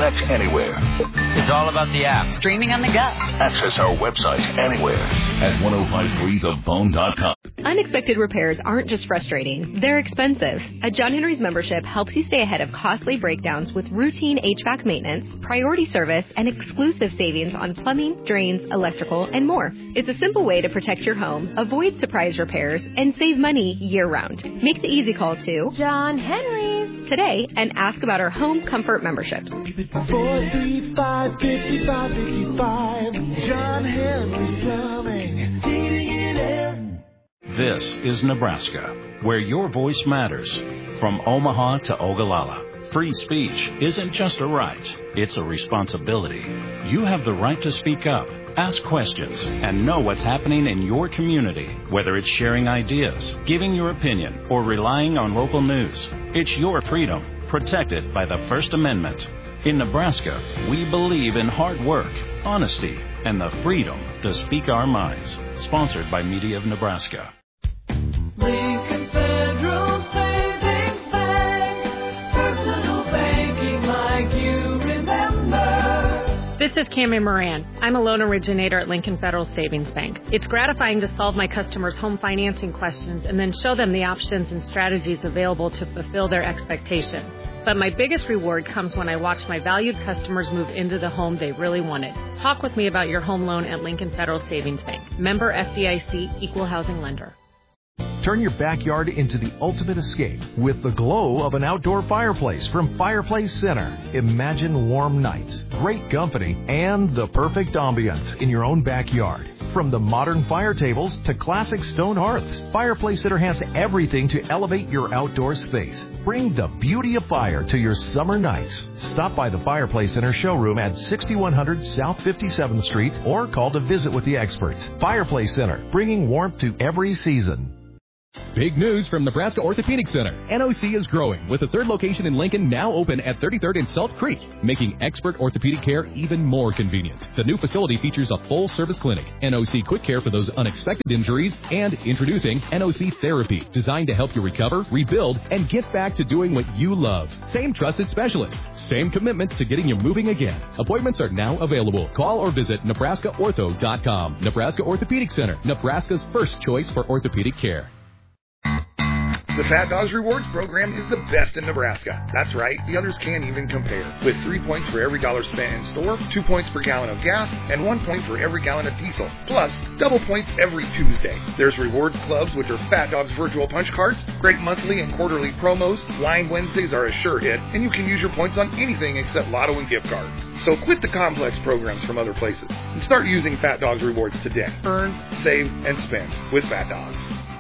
Connect anywhere. It's all about the app. Streaming on the go. Access our website anywhere at 1053thebone.com. Unexpected repairs aren't just frustrating, they're expensive. A John Henry's membership helps you stay ahead of costly breakdowns with routine HVAC maintenance, priority service, and exclusive savings on plumbing, drains, electrical, and more. It's a simple way to protect your home, avoid surprise repairs, and save money year-round. Make the easy call to John Henry's today and ask about our home comfort memberships. 435-5555. John Henry's Plumbing, Heating and Air. This is Nebraska, where your voice matters. From Omaha to Ogallala, free speech isn't just a right, it's a responsibility. You have the right to speak up, ask questions, and know what's happening in your community, whether it's sharing ideas, giving your opinion, or relying on local news. It's your freedom, protected by the First Amendment. In Nebraska, we believe in hard work, honesty, and the freedom to speak our minds. Sponsored by Media of Nebraska. Lincoln Federal Savings Bank, personal banking like you remember. This is Cammie Moran. I'm a loan originator at Lincoln Federal Savings Bank. It's gratifying to solve my customers' home financing questions and then show them the options and strategies available to fulfill their expectations. But my biggest reward comes when I watch my valued customers move into the home they really wanted. Talk with me about your home loan at Lincoln Federal Savings Bank. Member FDIC, Equal Housing Lender. Turn your backyard into the ultimate escape with the glow of an outdoor fireplace from Fireplace Center. Imagine warm nights, great company, and the perfect ambience in your own backyard. From the modern fire tables to classic stone hearths, Fireplace Center has everything to elevate your outdoor space. Bring the beauty of fire to your summer nights. Stop by the Fireplace Center showroom at 6100 South 57th Street or call to visit with the experts. Fireplace Center, bringing warmth to every season. Big news from Nebraska Orthopedic Center. NOC is growing with a third location in Lincoln now open at 33rd and Salt Creek, making expert orthopedic care even more convenient. The new facility features a full-service clinic, NOC Quick Care for those unexpected injuries, and introducing NOC Therapy, designed to help you recover, rebuild, and get back to doing what you love. Same trusted specialist, same commitment to getting you moving again. Appointments are now available. Call or visit NebraskaOrtho.com. Nebraska Orthopedic Center, Nebraska's first choice for orthopedic care. The Fat Dogs Rewards program is the best in Nebraska. That's right, the others can't even compare. With 3 points for every dollar spent in store, 2 points per gallon of gas, and 1 point for every gallon of diesel. Plus, double points every Tuesday. There's rewards clubs with their Fat Dogs virtual punch cards, great monthly and quarterly promos, Wine Wednesdays are a sure hit, and you can use your points on anything except lotto and gift cards. So quit the complex programs from other places and start using Fat Dogs Rewards today. Earn, save, and spend with Fat Dogs.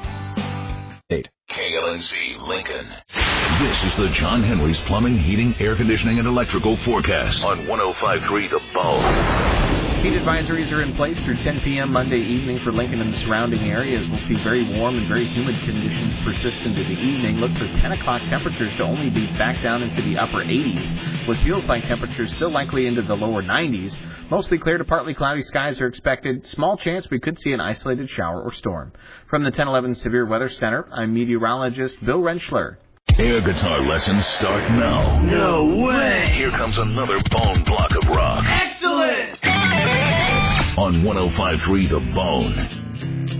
KLNZ Lincoln. This is the John Henry's Plumbing, Heating, Air Conditioning, and Electrical Forecast on 105.3 The Bone. Heat advisories are in place through 10 p.m. Monday evening for Lincoln and the surrounding areas. We'll see very warm and very humid conditions persist into the evening. Look for 10 o'clock temperatures to only be back down into the upper 80s, with feels like temperatures still likely into the lower 90s. Mostly clear to partly cloudy skies are expected. Small chance we could see an isolated shower or storm. From the 1011 Severe Weather Center, I'm meteorologist Bill Rentschler. Air guitar lessons start now. No way! Here comes another bone block of rock. Excellent! On 105.3 The Bone.